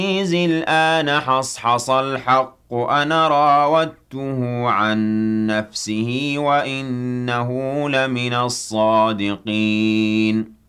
الآن حصحص الحق أنا راودته عن نفسه وإنه لمن الصادقين